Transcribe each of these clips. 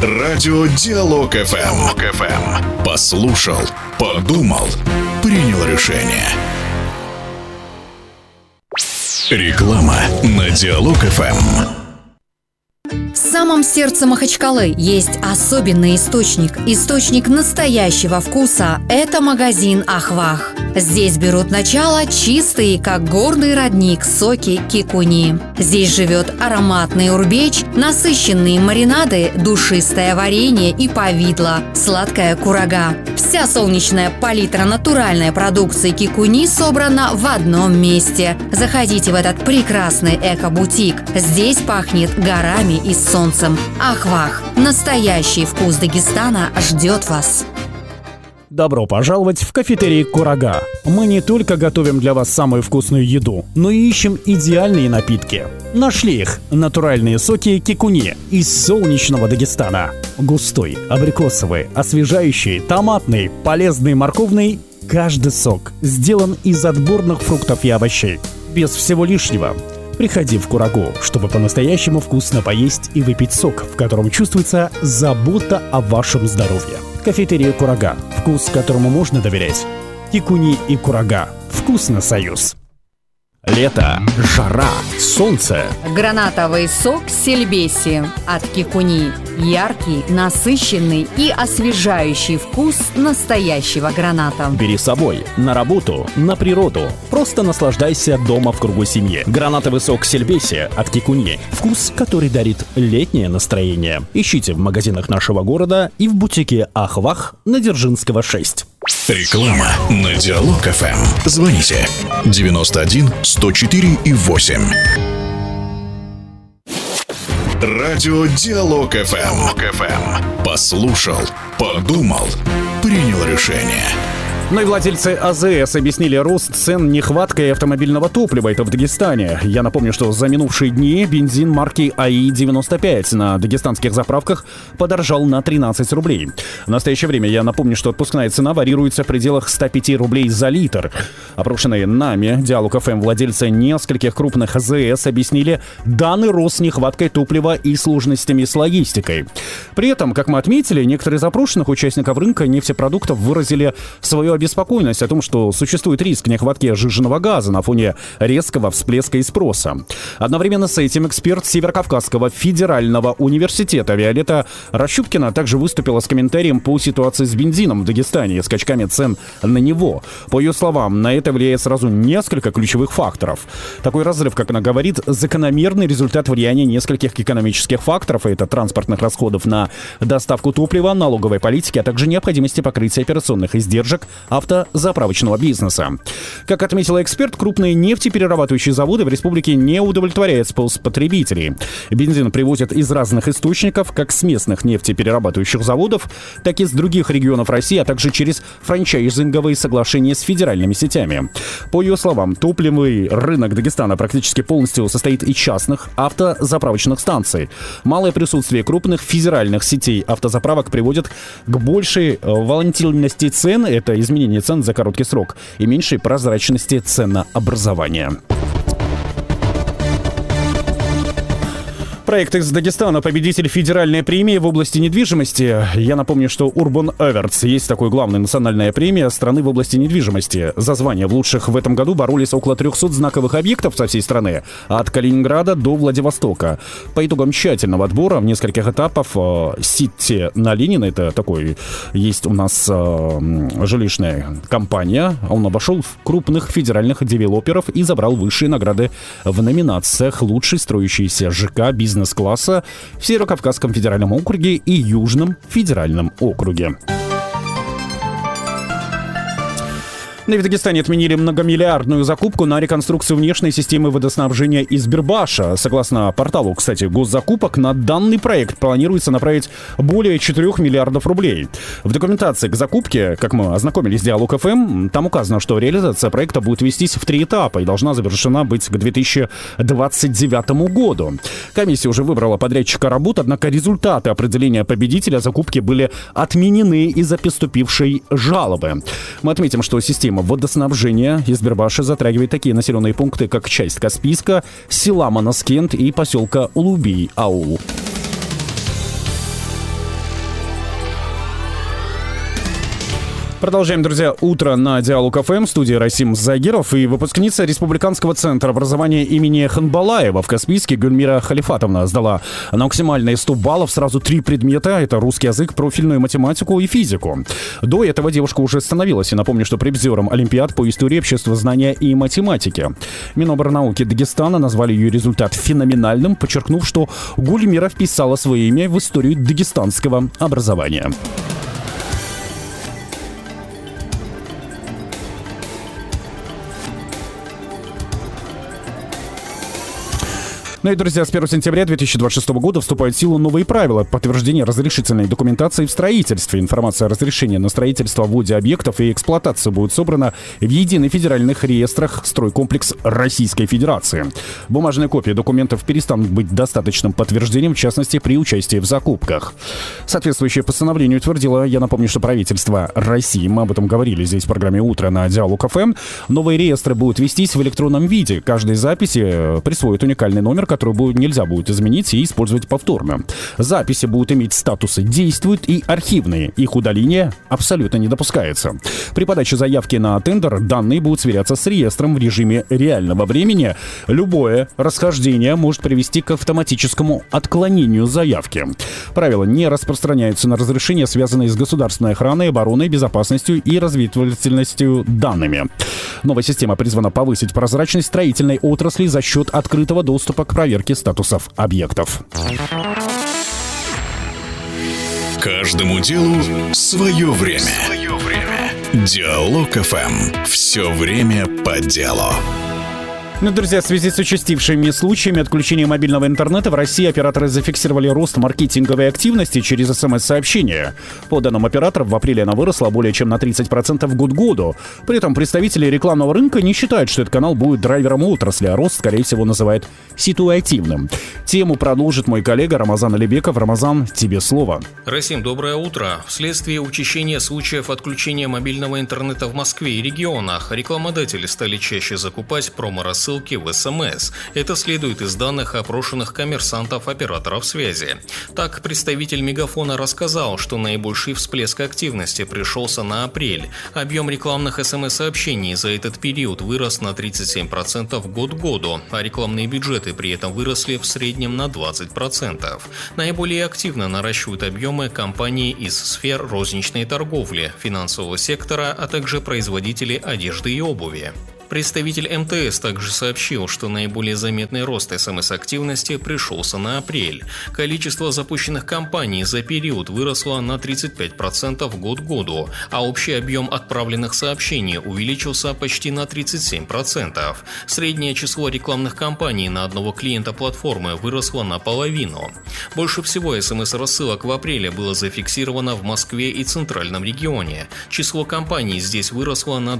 Радио Диалог ФМ. Послушал, подумал, принял решение. Реклама на Диалог ФМ. В самом сердце Махачкалы есть особенный источник настоящего вкуса. Это магазин «Ахвах». Здесь берут начало чистые, как горный родник, соки кикуни. Здесь живет ароматный урбеч, насыщенные маринады, душистое варенье и повидло, сладкая курага. Вся солнечная палитра натуральной продукции кикуни собрана в одном месте. Заходите в этот прекрасный эко-бутик. Здесь пахнет горами и солнцем. Ахвах. Настоящий вкус Дагестана ждет вас. Добро пожаловать в кафетерий «Курага». Мы не только готовим для вас самую вкусную еду, но и ищем идеальные напитки. Нашли их – натуральные соки кикуни из солнечного Дагестана. Густой, абрикосовый, освежающий, томатный, полезный, морковный – каждый сок сделан из отборных фруктов и овощей. Без всего лишнего. Приходи в Курагу, чтобы по-настоящему вкусно поесть и выпить сок, в котором чувствуется забота о вашем здоровье. Кафетерия «Курага». Вкус, которому можно доверять. Кикуни и Курага. Вкусно союз. Лето, жара, солнце. Гранатовый сок сельбеси от кикуни. Яркий, насыщенный и освежающий вкус настоящего граната. Бери с собой на работу, на природу. Просто наслаждайся дома в кругу семьи. Гранатовый сок сельбеси от кикуни. Вкус, который дарит летнее настроение. Ищите в магазинах нашего города и в бутике «Ахвах» на Дзержинского, 6. Реклама на Диалог ФМ. Звоните 91 104 и 8. Радио Диалог ФМ. Послушал, подумал, принял решение. Ну и владельцы АЗС объяснили рост цен нехваткой автомобильного топлива. Это в Дагестане. Я напомню, что за минувшие дни бензин марки АИ-95 на дагестанских заправках подорожал на 13 рублей. В настоящее время я напомню, что отпускная цена варьируется в пределах 105 рублей за литр. Опрошенные нами, Диалог ФМ, владельцы нескольких крупных АЗС объяснили данный рост нехваткой топлива и сложностями с логистикой. При этом, как мы отметили, некоторые из опрошенных участников рынка нефтепродуктов выразили свою обеспокоенность о том, что существует риск нехватки сжиженного газа на фоне резкого всплеска и спроса. Одновременно с этим эксперт Северокавказского федерального университета Виолетта Рощупкина также выступила с комментарием по ситуации с бензином в Дагестане и скачками цен на него. По ее словам, на это влияет сразу несколько ключевых факторов. Такой разрыв, как она говорит, закономерный результат влияния нескольких экономических факторов, это транспортных расходов на доставку топлива, налоговой политики, а также необходимости покрытия операционных издержек автозаправочного бизнеса. Как отметила эксперт, крупные нефтеперерабатывающие заводы в республике не удовлетворяют спрос потребителей. Бензин привозят из разных источников, как с местных нефтеперерабатывающих заводов, так и с других регионов России, а также через франчайзинговые соглашения с федеральными сетями. По ее словам, топливный рынок Дагестана практически полностью состоит из частных автозаправочных станций. Малое присутствие крупных федеральных сетей автозаправок приводит к большей волатильности цен, это изменение цен за короткий срок, и меньшей прозрачности ценообразования. Проект из Дагестана, победитель федеральной премии в области недвижимости. Я напомню, что Urban Awards есть такой главная национальная премия страны в области недвижимости. За звание в лучших в этом году боролись около 300 знаковых объектов со всей страны, от Калининграда до Владивостока. По итогам тщательного отбора в нескольких этапах Сити на Ленина, это такой, есть у нас жилищная компания, он обошел крупных федеральных девелоперов и забрал высшие награды в номинациях «Лучший строящийся ЖК бизнес-класса» в Северокавказском федеральном округе и Южном федеральном округе. В Дагестане отменили многомиллиардную закупку на реконструкцию внешней системы водоснабжения из Бирбаша. Согласно порталу, кстати, госзакупок, на данный проект планируется направить более 4 миллиардов рублей. В документации к закупке, как мы ознакомились с Диалог ФМ, там указано, что реализация проекта будет вестись в 3 этапа и должна завершена быть к 2029 году. Комиссия уже выбрала подрядчика работ, однако результаты определения победителя закупки были отменены из-за поступившей жалобы. Мы отметим, что система водоснабжения из Бирбаша затрагивает такие населенные пункты, как часть Каспийска, села Манаскент и поселка Улубий-Аул. Продолжаем, друзья, утро на Диалог ФМ. В студии Расим Загиров и выпускница Республиканского центра образования имени Ханбалаева в Каспийске Гульмира Халифатовна сдала на максимальные 100 баллов сразу 3 предмета. Это русский язык, профильную математику и физику. До этого девушка уже становилась. И напомню, что призером Олимпиад по истории, обществознания и математики. Миноборнауки Дагестана назвали ее результат феноменальным, подчеркнув, что Гульмира вписала свое имя в историю дагестанского образования. Ну и, друзья, с 1 сентября 2026 года вступают в силу новые правила подтверждения разрешительной документации в строительстве. Информация о разрешении на строительство, вводе объектов и эксплуатацию будет собрана в единых федеральных реестрах «Стройкомплекс Российской Федерации». Бумажные копии документов перестанут быть достаточным подтверждением, в частности, при участии в закупках. Соответствующее постановление утвердило, я напомню, что правительство России, мы об этом говорили здесь в программе «Утро» на Диалог ФМ, новые реестры будут вестись в электронном виде. Каждой записи присвоит уникальный номер, которую нельзя будет изменить и использовать повторно. Записи будут иметь статусы «действуют» и «архивные». Их удаление абсолютно не допускается. При подаче заявки на тендер данные будут сверяться с реестром в режиме реального времени. Любое расхождение может привести к автоматическому отклонению заявки. Правила не распространяются на разрешения, связанные с государственной охраной, обороной, безопасностью и разведывательностью данными. Новая система призвана повысить прозрачность строительной отрасли за счет открытого доступа к проверке статусов объектов. Каждому делу свое время. Диалог ФМ. Все время по делу. Ну, друзья, в связи с участившими случаями отключения мобильного интернета в России операторы зафиксировали рост маркетинговой активности через СМС-сообщения. По данным операторов, в апреле она выросла более чем на 30% год к году. При этом представители рекламного рынка не считают, что этот канал будет драйвером отрасли, а рост, скорее всего, называют ситуативным. Тему продолжит мой коллега Рамазан Алибеков. Рамазан, тебе слово. Расим, доброе утро. Вследствие учащения случаев отключения мобильного интернета в Москве и регионах, рекламодатели стали чаще закупать промо-рассылки в СМС. Это следует из данных опрошенных коммерсантов операторов связи. Так, представитель Мегафона рассказал, что наибольший всплеск активности пришелся на апрель. Объем рекламных СМС-сообщений за этот период вырос на 37% год к году, а рекламные бюджеты при этом выросли в среднем на 20%. Наиболее активно наращивают объемы компании из сфер розничной торговли, финансового сектора, а также производители одежды и обуви. Представитель МТС также сообщил, что наиболее заметный рост СМС-активности пришелся на апрель. Количество запущенных кампаний за период выросло на 35% год к году, а общий объем отправленных сообщений увеличился почти на 37%. Среднее число рекламных кампаний на одного клиента платформы выросло наполовину. Больше всего СМС-рассылок в апреле было зафиксировано в Москве и Центральном регионе. Число кампаний здесь выросло на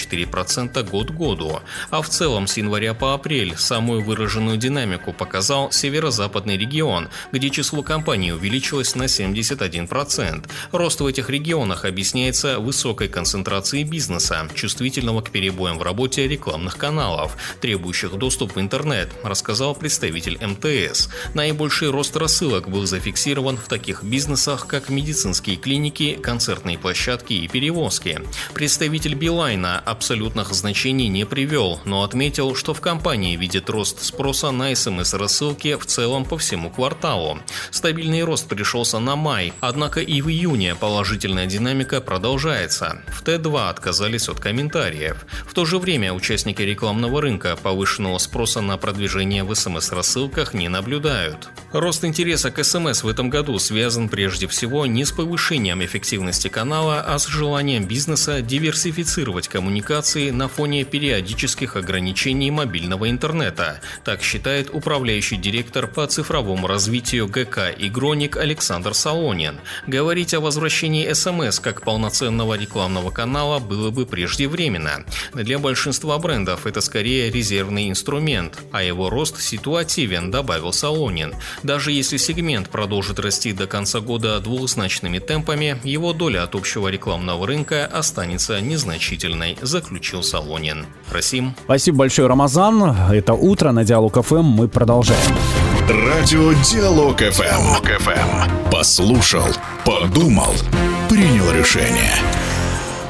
24% год к году, а в целом с января по апрель самую выраженную динамику показал северо-западный регион, где число компаний увеличилось на 71%. Рост в этих регионах объясняется высокой концентрацией бизнеса, чувствительного к перебоям в работе рекламных каналов, требующих доступ в интернет, рассказал представитель МТС. Наибольший рост рассылок был зафиксирован в таких бизнесах, как медицинские клиники, концертные площадки и перевозки. Представитель Билайна абсолютных значений не привел, но отметил, что в компании видит рост спроса на СМС-рассылки в целом по всему кварталу. Стабильный рост пришелся на май, однако и в июне положительная динамика продолжается. В Т2 отказались от комментариев. В то же время участники рекламного рынка повышенного спроса на продвижение в СМС-рассылках не наблюдают. Рост интереса к СМС в этом году связан прежде всего не с повышением эффективности канала, а с желанием бизнеса диверсифицировать коммуникации на фоне периодических ограничений мобильного интернета. Так считает управляющий директор по цифровому развитию ГК «Игроник» Александр Солонин. Говорить о возвращении СМС как полноценного рекламного канала было бы преждевременно. Для большинства брендов это скорее резервный инструмент, а его рост ситуативен, добавил Солонин. Даже если сегмент продолжит расти до конца года двухзначными темпами, его доля от общего рекламного рынка останется незначительной, заключил Солонин. Расим. Спасибо большое, Рамазан. Это «Утро» на Диалог ФМ. Мы продолжаем. Радио Диалог ФМ. Послушал, подумал, принял решение.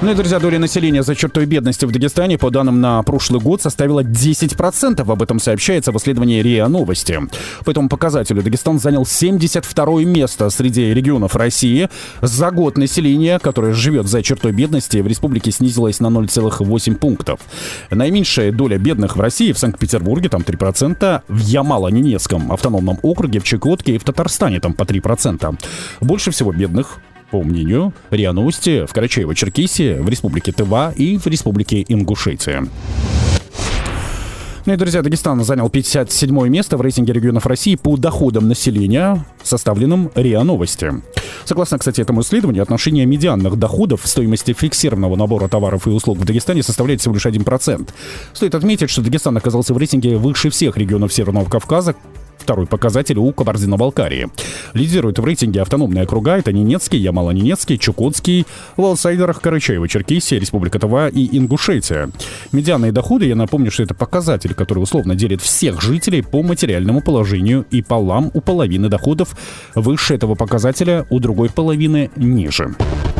Ну и, друзья, доля населения за чертой бедности в Дагестане, по данным на прошлый год, составила 10%. Об этом сообщается в исследовании РИА Новости. По этому показателю Дагестан занял 72-е место среди регионов России. За год население, которое живет за чертой бедности, в республике снизилось на 0,8 пунктов. Наименьшая доля бедных в России в Санкт-Петербурге, там 3%, в Ямало-Ненецком автономном округе, в Чукотке и в Татарстане, там по 3%. Больше всего бедных, по мнению РИА Новости, в Карачаево-Черкесии, в республике Тыва и в республике Ингушетия. Ну и, друзья, Дагестан занял 57-е место в рейтинге регионов России по доходам населения, составленным РИА Новости. Согласно, кстати, этому исследованию, отношение медианных доходов в стоимости фиксированного набора товаров и услуг в Дагестане составляет всего лишь 1%. Стоит отметить, что Дагестан оказался в рейтинге выше всех регионов Северного Кавказа. Второй показатель у Кабардино-Балкарии. Лидируют в рейтинге автономные округа. Это Ненецкий, Ямало-Ненецкий, Чукотский, в аутсайдерах Карачаево-Черкесия, Республика Тыва и Ингушетия. Медианные доходы, я напомню, что это показатель, который условно делит всех жителей по материальному положению и полам. У половины доходов выше этого показателя, у другой половины ниже.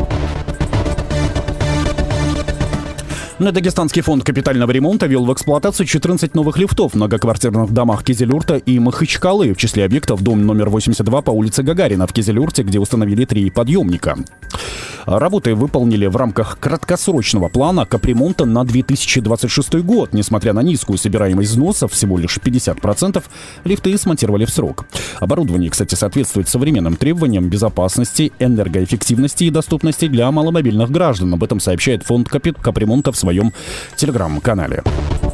Дагестанский фонд капитального ремонта ввел в эксплуатацию 14 новых лифтов в многоквартирных домах Кизилюрта и Махачкалы. В числе объектов дом номер 82 по улице Гагарина в Кизилюрте, где установили 3 подъемника. Работы выполнили в рамках краткосрочного плана капремонта на 2026 год. Несмотря на низкую собираемость взносов, всего лишь 50%, лифты смонтировали в срок. Оборудование, кстати, соответствует современным требованиям безопасности, энергоэффективности и доступности для маломобильных граждан. Об этом сообщает фонд капремонта в своем телеграм-канале.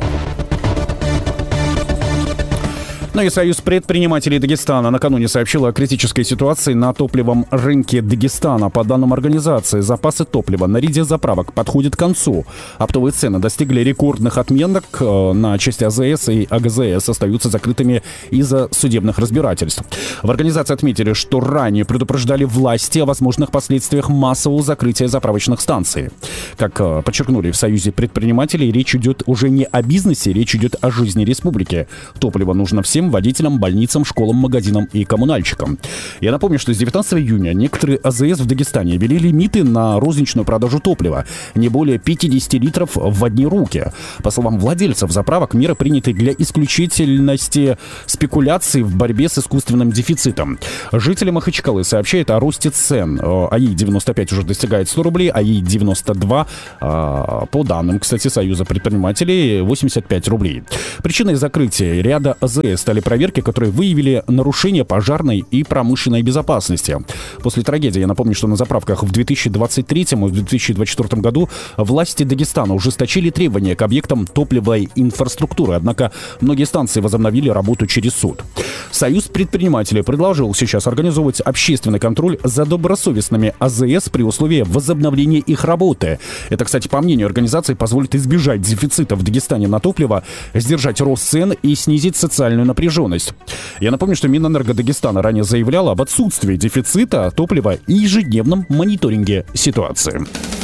Ну и Союз предпринимателей Дагестана накануне сообщил о критической ситуации на топливном рынке Дагестана. По данным организации, запасы топлива на ряде заправок подходят к концу. Оптовые цены достигли рекордных отметок. На части АЗС и АГЗС остаются закрытыми из-за судебных разбирательств. В организации отметили, что ранее предупреждали власти о возможных последствиях массового закрытия заправочных станций. Как подчеркнули в Союзе предпринимателей, речь идет уже не о бизнесе, речь идет о жизни республики. Топливо нужно всем водителям, больницам, школам, магазинам и коммунальщикам. Я напомню, что с 19 июня некоторые АЗС в Дагестане ввели лимиты на розничную продажу топлива не более 50 литров в одни руки. По словам владельцев заправок, меры приняты для исключительности спекуляций в борьбе с искусственным дефицитом. Жители Махачкалы сообщают о росте цен. АИ-95 уже достигает 100 рублей, АИ-92, по данным, кстати, Союза предпринимателей, 85 рублей. Причиной закрытия ряда АЗС стали проверки, которые выявили нарушения пожарной и промышленной безопасности. После трагедии, я напомню, что на заправках в 2023 и в 2024 году власти Дагестана ужесточили требования к объектам топливной инфраструктуры, однако многие станции возобновили работу через суд. Союз предпринимателей предложил сейчас организовывать общественный контроль за добросовестными АЗС при условии возобновления их работы. Это, кстати, по мнению организации, позволит избежать дефицита в Дагестане на топливо, сдержать рост цен и снизить социальную напряженность. Я напомню, что Минэнерго Дагестана ранее заявляла об отсутствии дефицита топлива и ежедневном мониторинге ситуации.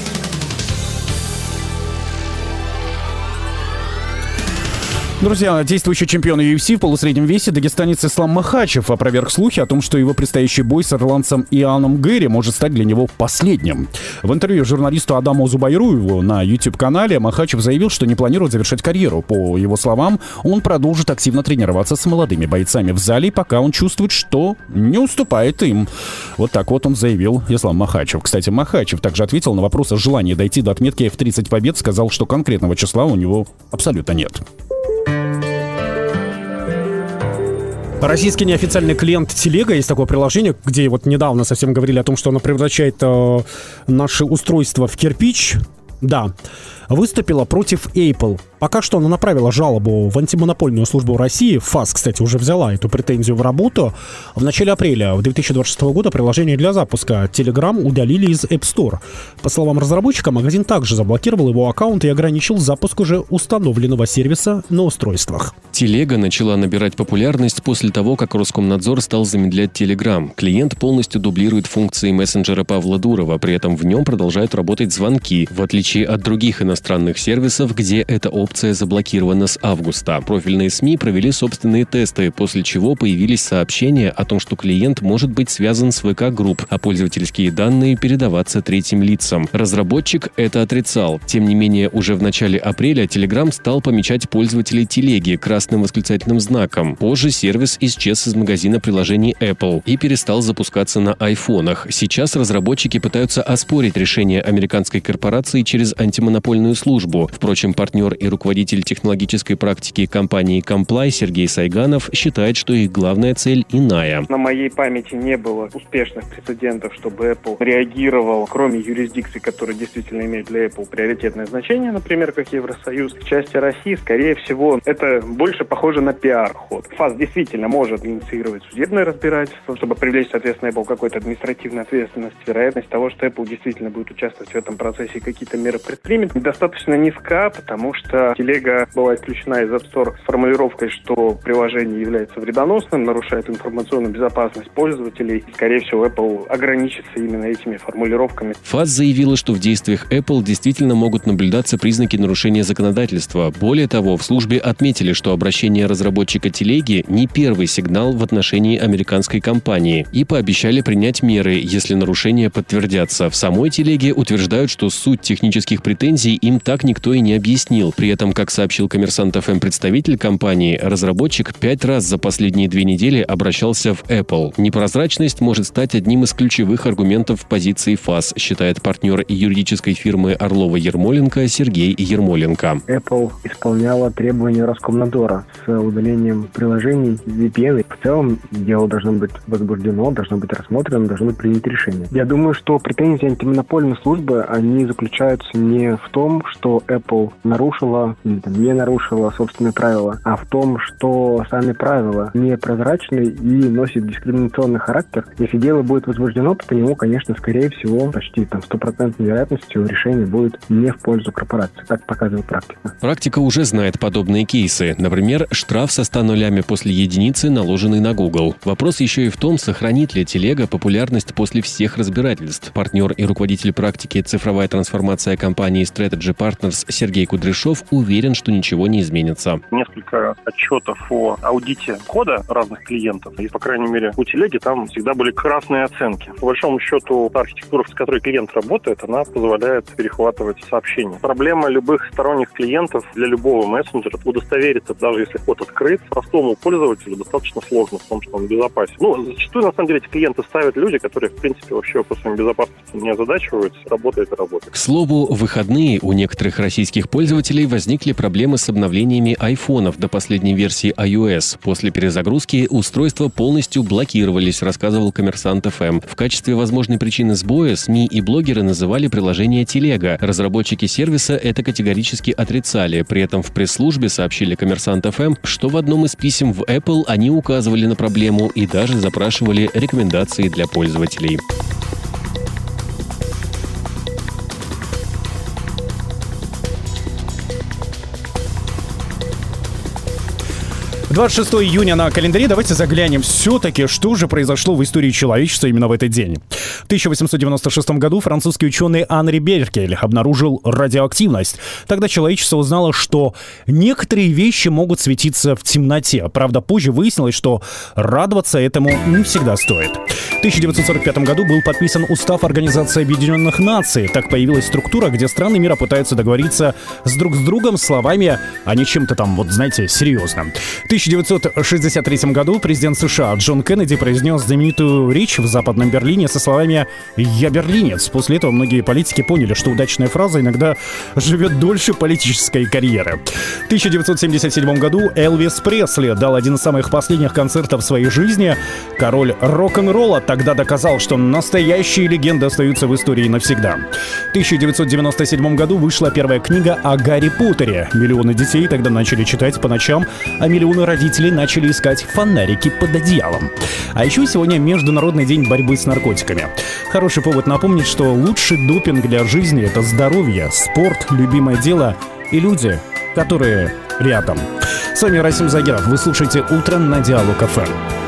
Друзья, действующий чемпион UFC в полусреднем весе дагестанец Ислам Махачев опроверг слухи о том, что его предстоящий бой с ирландцем Ианом Гэри может стать для него последним. В интервью журналисту Адаму Зубайруеву на YouTube-канале Махачев заявил, что не планирует завершать карьеру. По его словам, он продолжит активно тренироваться с молодыми бойцами в зале, пока он чувствует, что не уступает им. Вот так вот он заявил Ислам Махачев. Кстати, Махачев также ответил на вопрос о желании дойти до отметки в 30 побед, сказал, что конкретного числа у него абсолютно нет. Российский неофициальный клиент Телега, есть такое приложение, где вот недавно совсем говорили о том, что оно превращает наши устройства в кирпич. Да, выступила против Apple. Пока что она направила жалобу в антимонопольную службу России. ФАС, кстати, уже взяла эту претензию в работу. В начале апреля 2026 года приложение для запуска Telegram удалили из App Store. По словам разработчика, магазин также заблокировал его аккаунт и ограничил запуск уже установленного сервиса на устройствах. Телега начала набирать популярность после того, как Роскомнадзор стал замедлять Telegram. Клиент полностью дублирует функции мессенджера Павла Дурова, при этом в нем продолжают работать звонки. В отличие от других иностранных иностранных сервисов, где эта опция заблокирована с августа. Профильные СМИ провели собственные тесты, после чего появились сообщения о том, что клиент может быть связан с ВК-групп, а пользовательские данные передаваться третьим лицам. Разработчик это отрицал. Тем не менее, уже в начале апреля Telegram стал помечать пользователей телеги красным восклицательным знаком. Позже сервис исчез из магазина приложений Apple и перестал запускаться на айфонах. Сейчас разработчики пытаются оспорить решение американской корпорации через антимонопольную службу. Впрочем, партнер и руководитель технологической практики компании Comply Сергей Сайганов считает, что их главная цель иная. На моей памяти не было успешных прецедентов, чтобы Apple реагировал, кроме юрисдикций, которые действительно имеют для Apple приоритетное значение, например, как Евросоюз. В части России, скорее всего, это больше похоже на пиар-ход. ФАС действительно может инициировать судебное разбирательство, чтобы привлечь, соответственно, Apple к какой-то административной ответственности. Вероятность того, что Apple действительно будет участвовать в этом процессе и какие-то меры предпримет, достаточно низка, потому что телега была исключена из App Store с формулировкой, что приложение является вредоносным, нарушает информационную безопасность пользователей. Скорее всего, Apple ограничится именно этими формулировками. ФАС заявила, что в действиях Apple действительно могут наблюдаться признаки нарушения законодательства. Более того, в службе отметили, что обращение разработчика телеги не первый сигнал в отношении американской компании и пообещали принять меры, если нарушения подтвердятся. В самой телеге утверждают, что суть технических претензий им так никто и не объяснил. При этом, как сообщил Коммерсант ФМ представитель компании, разработчик 5 раз за последние 2 недели обращался в Apple. Непрозрачность может стать одним из ключевых аргументов позиции ФАС, считает партнер юридической фирмы Орлова-Ермоленко Сергей Ермоленко. Apple исполняла требования Роскомнадзора с удалением приложений VPN. В целом дело должно быть возбуждено, должно быть рассмотрено, должно быть принято решение. Я думаю, что претензии антимонопольной службы, они заключаются не в том, что Apple нарушила или не нарушила собственные правила, а в том, что сами правила непрозрачны и носят дискриминационный характер. Если дело будет возбуждено, то по нему, конечно, скорее всего, почти 100% вероятностью решение будет не в пользу корпорации. Так показывает практика. Практика уже знает подобные кейсы. Например, штраф со 100 нулями после единицы, наложенный на Google. Вопрос еще и в том, сохранит ли телега популярность после всех разбирательств. Партнер и руководитель практики «Цифровая трансформация» компании Strategy Partners Сергей Кудряшов уверен, что ничего не изменится. Несколько отчетов о аудите кода разных клиентов. И, по крайней мере, у телеги там всегда были красные оценки. По большому счету, та архитектура, с которой клиент работает, она позволяет перехватывать сообщения. Проблема любых сторонних клиентов для любого мессенджера удостовериться, даже если код открыт, простому пользователю достаточно сложно в том, что он безопасен. Зачастую, на самом деле, эти клиенты ставят люди, которые, в принципе, вообще вопросами безопасности не озадачиваются, работает и работает. К слову, в выходные у некоторых российских пользователей возникли проблемы с обновлениями айфонов до последней версии iOS. После перезагрузки устройства полностью блокировались, рассказывал Коммерсант ФМ. В качестве возможной причины сбоя СМИ и блогеры называли приложение телега. Разработчики сервиса это категорически отрицали. При этом в пресс-службе сообщили Коммерсант ФМ, что в одном из писем в Apple они указывали на проблему и даже запрашивали рекомендации для пользователей. 26 июня на календаре. Давайте заглянем все-таки, что же произошло в истории человечества именно в этот день. В 1896 году французский ученый Анри Беркель обнаружил радиоактивность. Тогда человечество узнало, что некоторые вещи могут светиться в темноте. Правда, позже выяснилось, что радоваться этому не всегда стоит. В 1945 году был подписан Устав Организации Объединенных Наций. Так появилась структура, где страны мира пытаются договориться с другом словами, а не чем-то там, серьезным. В 1963 году президент США Джон Кеннеди произнес знаменитую речь в Западном Берлине со словами «Я берлинец». После этого многие политики поняли, что удачная фраза иногда живет дольше политической карьеры. В 1977 году Элвис Пресли дал один из самых последних концертов в своей жизни. Король рок-н-ролла тогда доказал, что настоящие легенды остаются в истории навсегда. В 1997 году вышла первая книга о Гарри Поттере. Миллионы детей тогда начали читать по ночам, а миллионы родителей начали искать фонарики под одеялом. А еще сегодня Международный день борьбы с наркотиками. Хороший повод напомнить, что лучший допинг для жизни — это здоровье, спорт, любимое дело и люди, которые рядом. С вами Расим Загиров. Вы слушаете «Утро на Диалог ФМ».